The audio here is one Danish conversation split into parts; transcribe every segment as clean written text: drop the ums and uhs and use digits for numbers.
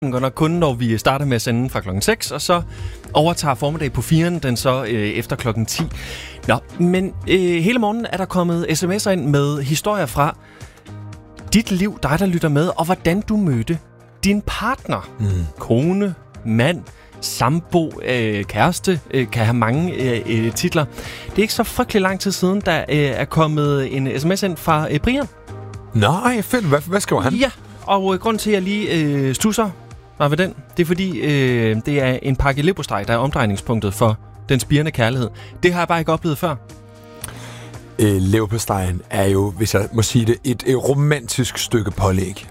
Godt nok kun, når vi starter med at sende fra klokken 6, og så overtager formiddag på 4'eren, den så efter klokken 10. Nå, men hele morgenen er der kommet sms'er ind med historier fra dit liv, dig der lytter med, og hvordan du mødte din partner. Kone, mand, sambo, kæreste, kan have mange titler. Det er ikke så frygtelig lang tid siden, der er kommet en sms ind fra Brian. Nej, fedt. Hvad skriver han? Ja, og grund til, at jeg lige stusser ved den, det er fordi, det er en pakke leverpostej, der er omdrejningspunktet for den spirende kærlighed. Det har jeg bare ikke oplevet før. Leverpostejen er jo, hvis jeg må sige det, et romantisk stykke pålæg.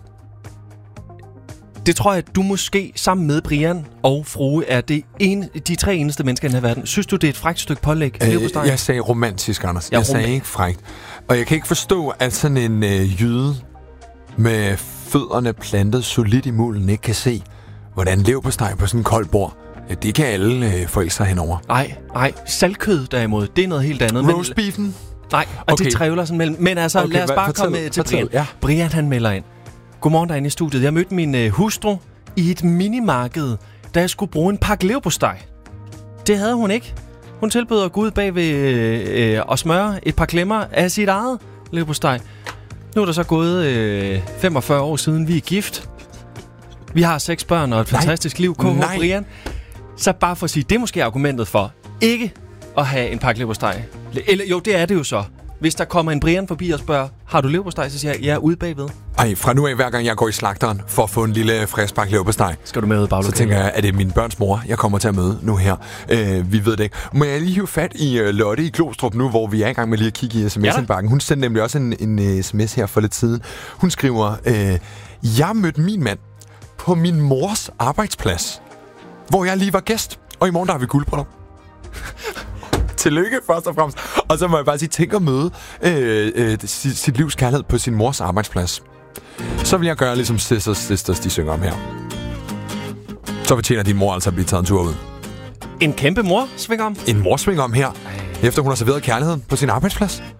Det tror jeg, at du måske sammen med Brian og Frue er de tre eneste mennesker i den her verden. Synes du, det er et frækt stykke pålæg? Jeg sagde romantisk, Anders. Jeg sagde ikke frækt. Og jeg kan ikke forstå, at sådan en jyde med fødderne plantet solidt i mulen ikke kan se, hvordan leverpostej på sådan en kold bord. Det kan alle forældre henover. Nej. Saltkød derimod, det er noget helt andet. Roastbeefen? Nej, og okay. Det trævler sådan mellem. Men altså, okay, lad os bare komme til Brian. Ja. Brian, han melder ind. Godmorgen derinde i studiet. Jeg mødte min hustru i et minimarked, da jeg skulle bruge en pakke leverpostej. Det havde hun ikke. Hun tilbød at gå ud bag ved og smøre et par klemmer af sit eget leverpostej. Nu er der så gået 45 år siden, vi er gift. Vi har 6 børn og et fantastisk liv. Brian. Så bare for at sige, det er måske argumentet for ikke at have en pakke leverpostej. Eller jo, det er det jo så. Hvis der kommer en Brian forbi og spørger, har du leverpostej, så siger jeg, jeg er ude bagved. Ej, fra nu af, hver gang jeg går i slagteren for at få en lille frisk pakke leverpostej, skal du med ud i baglokalet? Så tænker jeg, at det er min børns mor, jeg kommer til at møde nu her. Vi ved det ikke. Må jeg lige hive fat i Lotte i Glostrup nu, hvor vi er i gang med lige at kigge i sms-indbakken. Hun sendte nemlig også en sms her for lidt siden. Hun skriver, jeg mødte min mand på min mors arbejdsplads, hvor jeg lige var gæst. Og i morgen der har vi guldbryllup. Tillykke først og fremmest. Og så må jeg bare sige, tænk at møde sit livs kærlighed på sin mors arbejdsplads. Så vil jeg gøre ligesom Sisters, de synger om her. Så fortjener din mor altså at blive taget en tur ud. En kæmpe mor svinger om? En mor svinger om her, efter hun har serveret kærligheden på sin arbejdsplads.